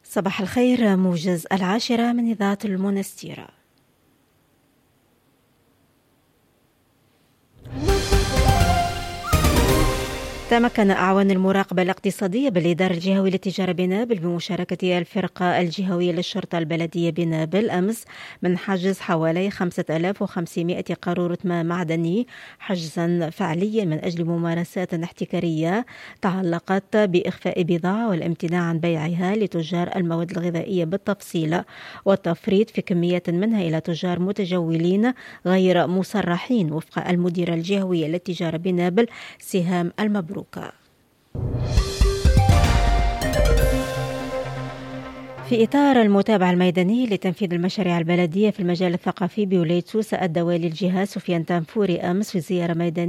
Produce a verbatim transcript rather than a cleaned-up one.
صباح الخير، موجز العاشرة من إذاعة المنستيرة. تمكن أعوان المراقبة الاقتصادية بالإدارة الجهوية للتجارة بنابل بمشاركة الفرقة الجهوية للشرطة البلدية بنابل أمس من حجز حوالي خمسة آلاف وخمسمائة قارورة ماء معدني، حجزا فعليا من أجل ممارسات احتكارية تعلقت بإخفاء بضاعة والامتناع عن بيعها لتجار المواد الغذائية بالتفصيل، والتفريط في كميات منها إلى تجار متجولين غير مصرحين وفق المديرة الجهوية للتجارة بنابل سهام المبروك. في إطار المتابعة الميدانية لتنفيذ المشاريع البلدية في المجال الثقافي بولاية سوسة، أدى والي الجهة سفيان تنفوري أمس في زيارة ميدانية